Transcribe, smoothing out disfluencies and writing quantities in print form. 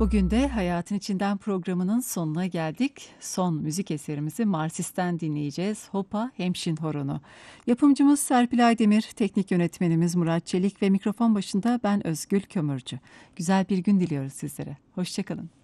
Bugün de Hayatın İçinden programının sonuna geldik. Son müzik eserimizi Marsis'ten dinleyeceğiz. Hopa Hemşin Horonu. Yapımcımız Serpil Aydemir, teknik yönetmenimiz Murat Çelik ve mikrofon başında ben Özgül Kömürcü. Güzel bir gün diliyoruz sizlere. Hoşçakalın.